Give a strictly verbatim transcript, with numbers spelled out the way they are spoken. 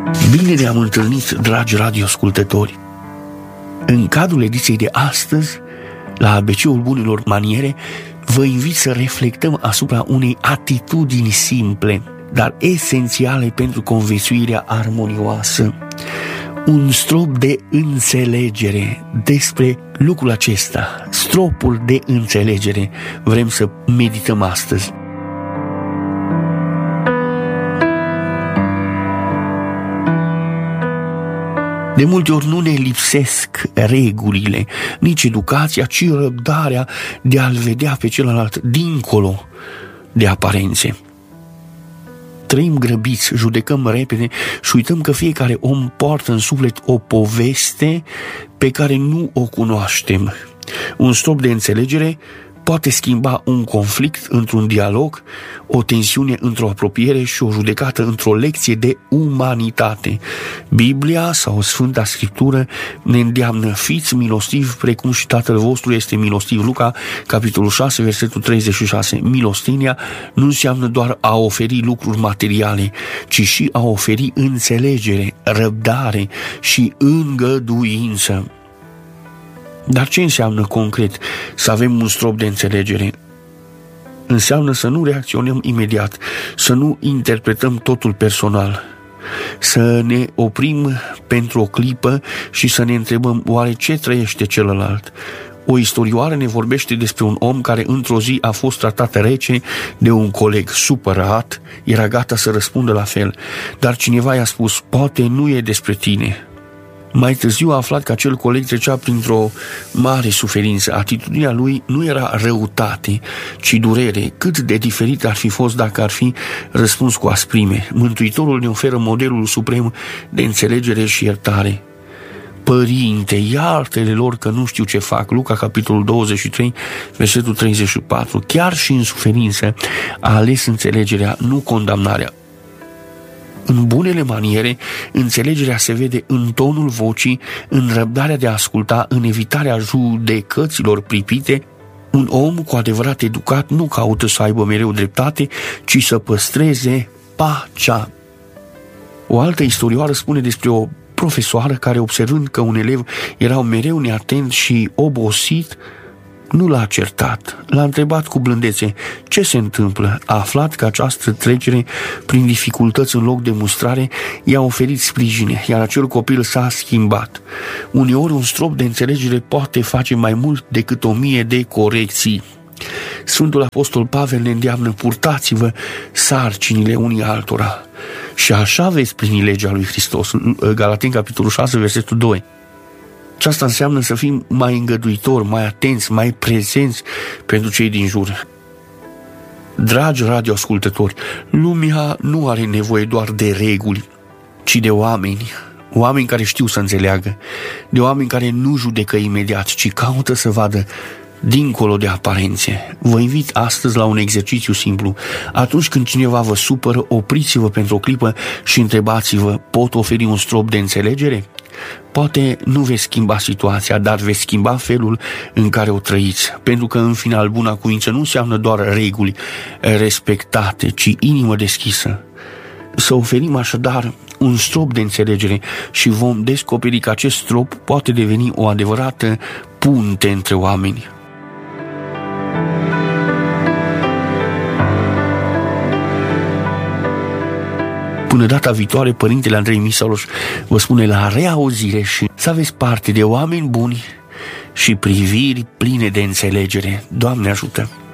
Bine ne-am întâlnit, dragi radioascultători! În cadrul ediției de astăzi, la A B C-ul bunelor maniere, vă invit să reflectăm asupra unei atitudini simple, dar esențiale pentru conviețuirea armonioasă. Un strop de înțelegere. Despre lucrul acesta, stropul de înțelegere, vrem să medităm astăzi. De multe ori nu ne lipsesc regulile, nici educația, ci răbdarea de a-l vedea pe celălalt dincolo de aparențe. Trăim grăbiți, judecăm repede și uităm că fiecare om poartă în suflet o poveste pe care nu o cunoaștem. Un strop de înțelegere poate schimba un conflict într-un dialog, o tensiune într-o apropiere și o judecată într-o lecție de umanitate. Biblia sau Sfânta Scriptură ne îndeamnă: fiți milostivi precum și Tatăl vostru este milostiv. Luca, capitolul șase, versetul treizeci și șase. Milostenia nu înseamnă doar a oferi lucruri materiale, ci și a oferi înțelegere, răbdare și îngăduință. Dar ce înseamnă concret să avem un strop de înțelegere? Înseamnă să nu reacționăm imediat, să nu interpretăm totul personal, să ne oprim pentru o clipă și să ne întrebăm: oare ce trăiește celălalt? O istorioară ne vorbește despre un om care într-o zi a fost tratat rece de un coleg. Supărat, era gata să răspundă la fel, dar cineva i-a spus: poate nu e despre tine. Mai târziu a aflat că acel coleg trecea printr-o mare suferință. Atitudinea lui nu era răutate, ci durere. Cât de diferit ar fi fost dacă ar fi răspuns cu asprime. Mântuitorul ne oferă modelul suprem de înțelegere și iertare. Părinte, iartă-le lor că nu știu ce fac. Luca, capitolul douăzeci și trei, versetul treizeci și patru. Chiar și în suferință a ales înțelegerea, nu condamnarea. În bunele maniere, înțelegerea se vede în tonul vocii, în răbdarea de a asculta, în evitarea judecăților pripite. Un om cu adevărat educat nu caută să aibă mereu dreptate, ci să păstreze pacea. O altă istorioară spune despre o profesoară care, observând că un elev era mereu neatent și obosit, nu l-a certat, l-a întrebat cu blândețe: ce se întâmplă? A aflat că această trecere prin dificultăți în loc de mustrare i-a oferit sprijin, iar acel copil s-a schimbat. Uneori un strop de înțelegere poate face mai mult decât o mie de corecții. Sfântul Apostol Pavel ne îndeamnă: purtați-vă sarcinile unii altora și așa veți primi legea lui Hristos. Galateni, capitolul șase, versetul doi. Aceasta înseamnă să fim mai îngăduitori, mai atenți, mai prezenți pentru cei din jur. Dragi radioascultători, lumea nu are nevoie doar de reguli, ci de oameni, oameni care știu să înțeleagă, de oameni care nu judecă imediat, ci caută să vadă dincolo de aparențe. Vă invit astăzi la un exercițiu simplu. Atunci când cineva vă supără, opriți-vă pentru o clipă și întrebați-vă: pot oferi un strop de înțelegere? Poate nu veți schimba situația, dar veți schimba felul în care o trăiți, pentru că în final buna cuință nu înseamnă doar reguli respectate, ci inimă deschisă. Să oferim așadar un strop de înțelegere și vom descoperi că acest strop poate deveni o adevărată punte între oameni. Până data viitoare, Părintele Andrei Misaroș vă spune la reauzire și să aveți parte de oameni buni și priviri pline de înțelegere. Doamne ajută!